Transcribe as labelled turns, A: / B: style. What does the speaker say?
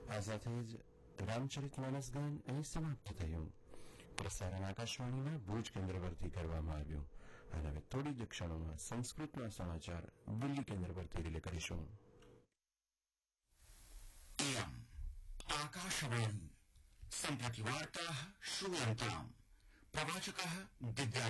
A: આ સાથે જ રામચરિતમાનસ ગાન અહીં સમાપ્ત થયું. પ્રસારણ આકાશવાણીના ભુજ કેન્દ્ર પરથી કરવામાં આવ્યું. અને હવે થોડી જ ક્ષણોમાં સંસ્કૃતના સમાચાર દિલ્હી કેન્દ્ર પરથી રિલે કરીશું.
B: आकाशवाणी सम्प्रति वार्ताः श्रूयन्ताम्. प्रवाचकः दिव्या